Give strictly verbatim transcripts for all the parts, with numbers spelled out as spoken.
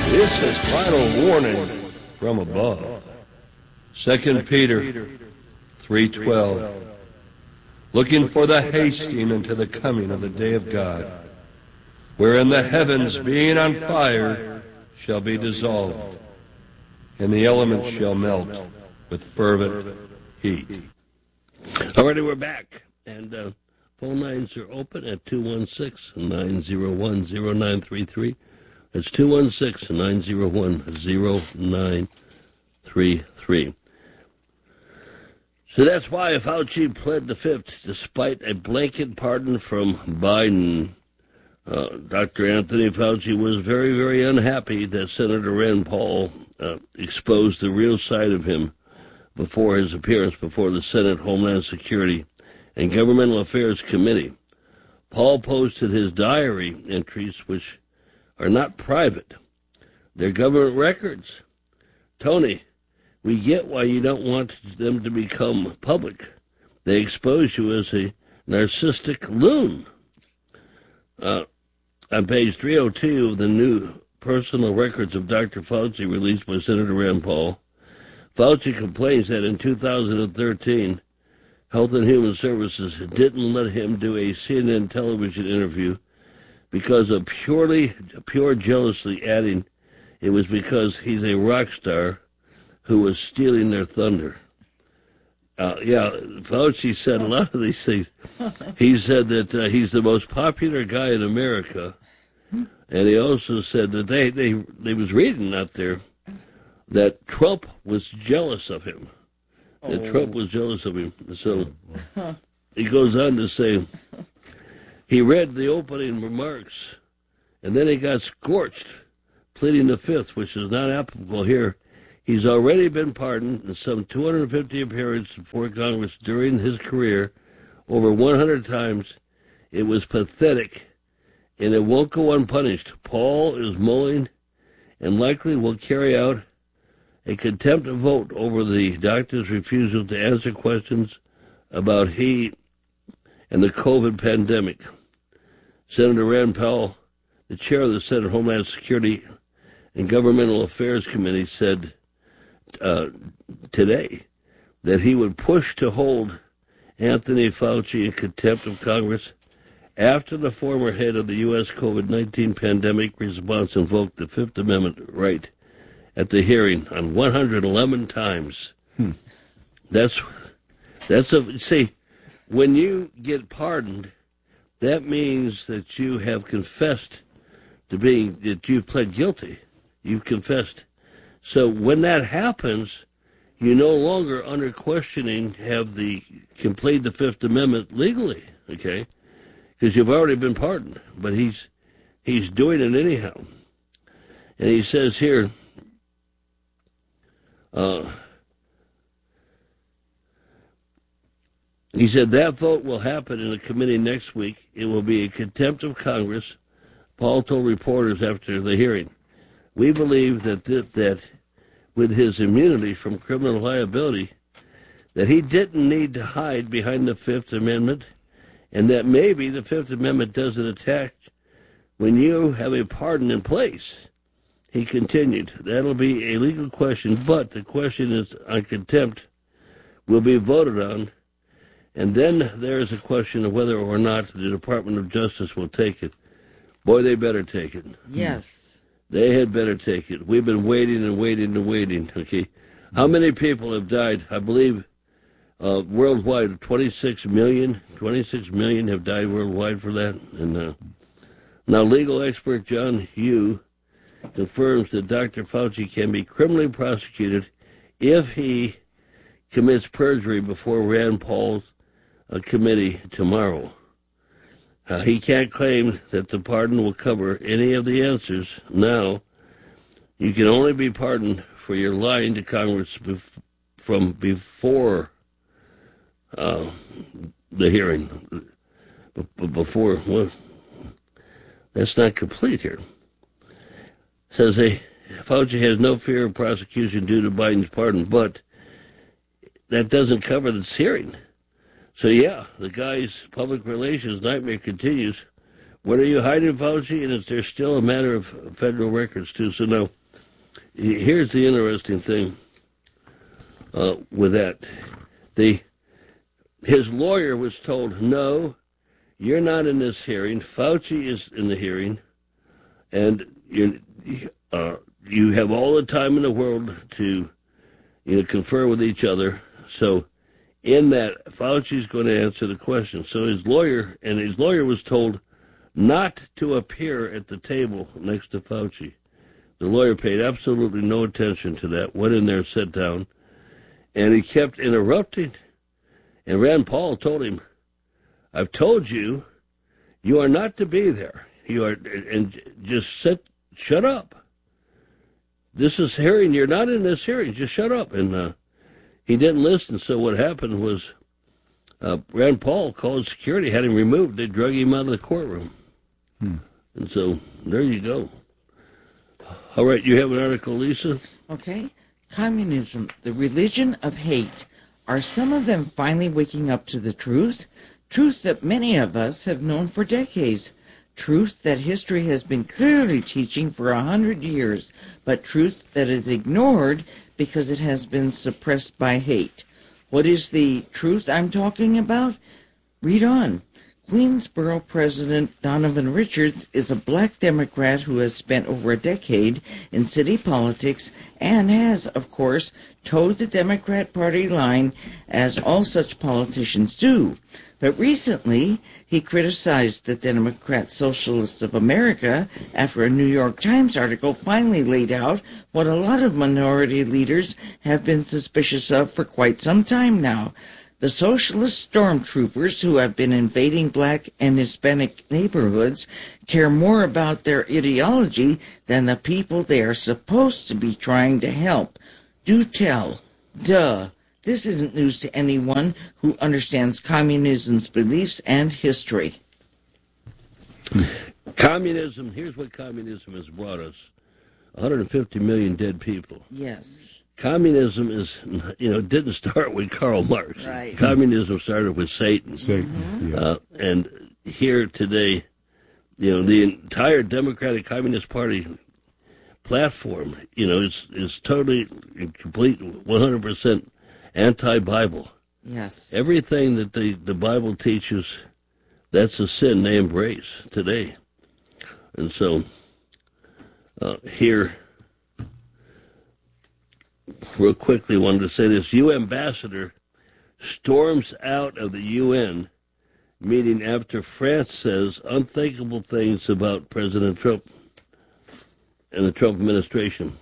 This is final warning from above. Second Peter three twelve. Looking for the hasting into the coming of the day of God, wherein the heavens being on fire shall be dissolved, and the elements shall melt with fervent heat. Alrighty, we're back, and uh, phone lines are open at two one six, nine zero one, zero nine three three. That's two one six, nine zero one, zero nine three three. So that's why Fauci pled the fifth, despite a blanket pardon from Biden. Uh, Doctor Anthony Fauci was very, very unhappy that Senator Rand Paul uh, exposed the real side of him before his appearance before the Senate Homeland Security and Governmental Affairs Committee. Paul posted his diary entries, which are not private. They're government records. Tony, we get why you don't want them to become public. They expose you as a narcissistic loon. Uh, on page three oh two of the new personal records of Doctor Fauci released by Senator Rand Paul, Fauci complains that in two thousand thirteen, Health and Human Services didn't let him do a C N N television interview because of purely, pure jealousy, adding it was because he's a rock star who was stealing their thunder. Uh, yeah, Fauci said a lot of these things. He said that uh, he's the most popular guy in America, and he also said that they, they, they was reading out there that Trump was jealous of him. That oh. Trump was jealous of him. So he goes on to say, he read the opening remarks, and then he got scorched, pleading the fifth, which is not applicable here. He's already been pardoned in some two hundred fifty appearances before Congress during his career, over one hundred times. It was pathetic, and it won't go unpunished. Paul is mulling and likely will carry out a contempt vote over the doctor's refusal to answer questions about he and the COVID pandemic. Senator Rand Paul, the chair of the Senate Homeland Security and Governmental Affairs Committee, said uh, today that he would push to hold Anthony Fauci in contempt of Congress after the former head of the U S COVID nineteen pandemic response invoked the Fifth Amendment right at the hearing on one hundred eleven times. Hmm. That's, that's a, see, when you get pardoned, that means that you have confessed to being, that you've pled guilty. You've confessed. So when that happens, you no longer, under questioning, have the, can plead the Fifth Amendment legally, okay? Because you've already been pardoned. But he's, he's doing it anyhow. And he says here, uh, he said that vote will happen in a committee next week. It will be a contempt of Congress, Paul told reporters after the hearing. We believe that th- that with his immunity from criminal liability, that he didn't need to hide behind the Fifth Amendment, and that maybe the Fifth Amendment doesn't attack when you have a pardon in place. He continued, that'll be a legal question, but the question is on contempt will be voted on, and then there is a question of whether or not the Department of Justice will take it. Boy, they better take it. Yes. They had better take it. We've been waiting and waiting and waiting, okay? How many people have died? I believe uh, worldwide, twenty-six million. twenty-six million have died worldwide for that. And uh, now legal expert John Yoo confirms that Doctor Fauci can be criminally prosecuted if he commits perjury before Rand Paul's uh, committee tomorrow. Uh, he can't claim that the pardon will cover any of the answers. Now, you can only be pardoned for your lying to Congress bef- from before uh, the hearing. B- before, well, that's not complete here. Says hey, Fauci has no fear of prosecution due to Biden's pardon, but that doesn't cover this hearing. So, yeah, the guy's public relations nightmare continues what are you hiding, Fauci? And is there still a matter of federal records, too? So now, here's the interesting thing uh, with that. The His lawyer was told, no, you're not in this hearing. Fauci is in the hearing, and you uh, you have all the time in the world to you know, confer with each other. So in that, Fauci's going to answer the question. So his lawyer, and his lawyer was told not to appear at the table next to Fauci. The lawyer paid absolutely no attention to that, went in there, sat down, and he kept interrupting. And Rand Paul told him, I've told you, you are not to be there. You are, and just sit, shut up. This is hearing, you're not in this hearing, just shut up. And uh, he didn't listen, so what happened was uh, Rand Paul called security, had him removed. They drug him out of the courtroom. Hmm. And so there you go. All right, you have an article, Lisa? Okay. Communism, the religion of hate. Are some of them finally waking up to the truth? Truth that many of us have known for decades. Truth that history has been clearly teaching for a hundred years, but truth that is ignored because it has been suppressed by hate. What is the truth I'm talking about? Read on. Queensboro President Donovan Richards is a black Democrat who has spent over a decade in city politics and has, of course, towed the Democrat Party line, as all such politicians do. But recently, he criticized the Democrat Socialists of America after a New York Times article finally laid out what a lot of minority leaders have been suspicious of for quite some time now. The socialist stormtroopers who have been invading black and Hispanic neighborhoods care more about their ideology than the people they are supposed to be trying to help. Do tell. Duh. This isn't news to anyone who understands communism's beliefs and history. Communism, here's what communism has brought us. one hundred fifty million dead people. Yes. Communism is, you know, didn't start with Karl Marx. Right. Communism started with Satan. Satan, Mm-hmm. yeah. Uh, and here today, you know, the entire Democratic Communist Party platform, you know, is is totally complete, one hundred percent anti-Bible. Yes. Everything that the, the Bible teaches, that's a sin they embrace today. And so uh, here, real quickly, wanted to say this. U ambassador storms out of the U N meeting after France says unthinkable things about President Trump and the Trump administration.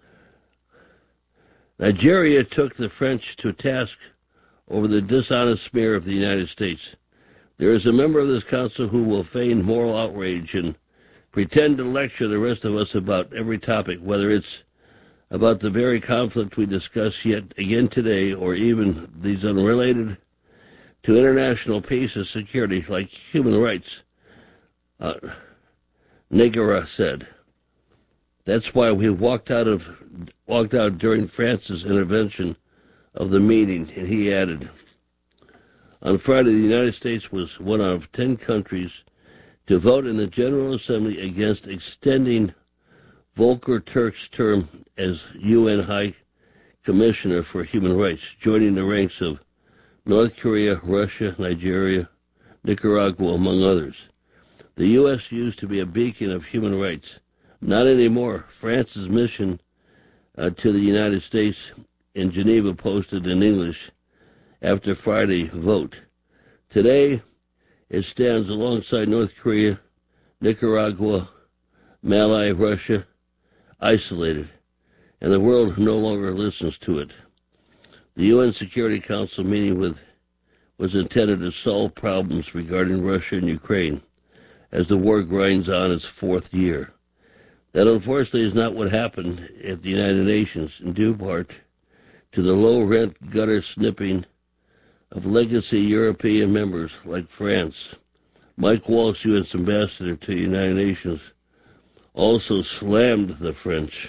Nigeria took the French to task over the dishonest smear of the United States. There is a member of this council who will feign moral outrage and pretend to lecture the rest of us about every topic, whether it's about the very conflict we discuss yet again today, or even these unrelated to international peace and security, like human rights. Uh, Negara said. That's why we walked out of walked out during France's intervention of the meeting, and he added, on Friday, the United States was one of ten countries to vote in the General Assembly against extending Volker Turk's term as U N High Commissioner for Human Rights, joining the ranks of North Korea, Russia, Nigeria, Nicaragua, among others. The U S used to be a beacon of human rights. Not anymore. France's mission uh, to the United States in Geneva posted in English after Friday vote. Today, it stands alongside North Korea, Nicaragua, Mali, Russia, isolated, and the world no longer listens to it. The U N Security Council meeting with was intended to solve problems regarding Russia and Ukraine as the war grinds on its fourth year. That unfortunately is not what happened at the United Nations, in due part to the low-rent gutter snipping of legacy European members like France. Mike Waltz, U S ambassador to the United Nations, also slammed the French.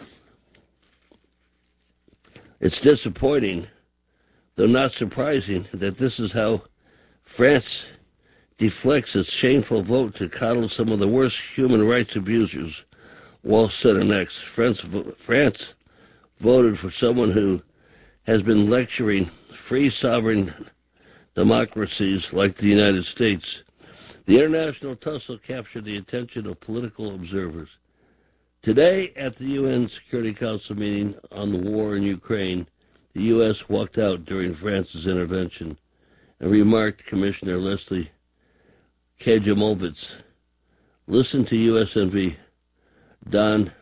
It's disappointing, though not surprising, that this is how France deflects its shameful vote to coddle some of the worst human rights abusers, wall center next. France, France voted for someone who has been lecturing free sovereign democracies like the United States. The international tussle captured the attention of political observers. Today, at the U N Security Council meeting on the war in Ukraine, the U S walked out during France's intervention and remarked, Commissioner Leslie Kajamovitz, listen to U S N V Don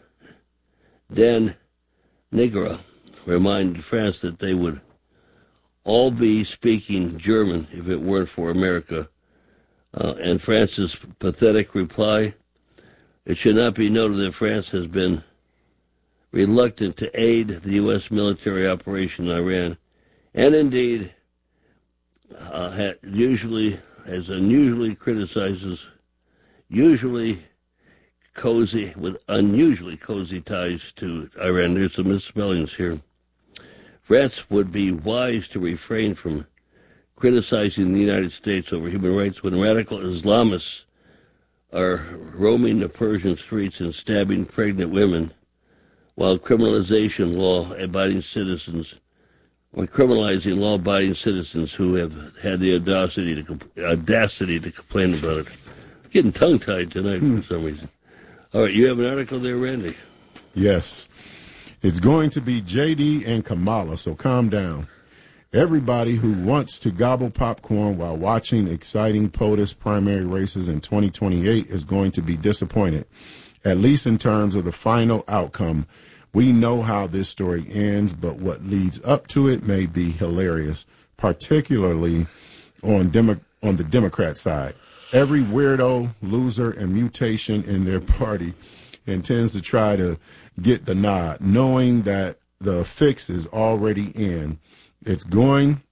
Dan Nigra reminded France that they would all be speaking German if it weren't for America. Uh, and France's pathetic reply, it should not be noted that France has been reluctant to aid the U S military operation in Iran, and indeed uh, ha- usually, as unusually criticizes, usually cozy, with unusually cozy ties to Iran. There's some misspellings here. France would be wise to refrain from criticizing the United States over human rights when radical Islamists are roaming the Persian streets and stabbing pregnant women, while criminalization law-abiding citizens, or criminalizing law-abiding citizens who have had the audacity to audacity to complain about it. I'm getting tongue-tied tonight hmm. for some reason. All right, you have an article there, Randy? Yes. It's going to be J D and Kamala, so calm down. Everybody who wants to gobble popcorn while watching exciting POTUS primary races in twenty twenty-eight is going to be disappointed, at least in terms of the final outcome. We know how this story ends, but what leads up to it may be hilarious, particularly on Demo- on the Democrat side. Every weirdo, loser, and mutation in their party intends to try to get the nod, knowing that the fix is already in. It's going